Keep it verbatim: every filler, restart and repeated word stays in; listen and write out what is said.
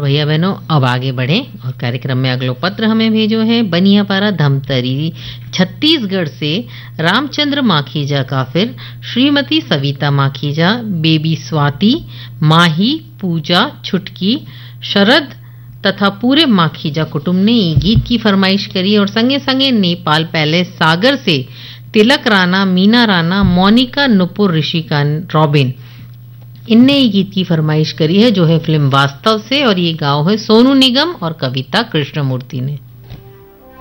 भैया बहनों अब आगे बढ़े और कार्यक्रम में अगलो पत्र हमें भेजो है बनियापारा धमतरी छत्तीसगढ़ से रामचंद्र माखीजा काफिर, श्रीमती सविता माखीजा, बेबी स्वाति, माही, पूजा, छुटकी, शरद तथा पूरे माखीजा कुटुंब ने ये गीत की फरमाइश करी और संगे संगे नेपाल पैलेस सागर से तिलक राणा, मीना राणा, मोनिका, नुपुर, ऋषिका, रॉबिन इनने ये गीत की फरमाइश करी है जो है फिल्म वास्तव से और ये गाओ है सोनू निगम और कविता कृष्णमूर्ति ने।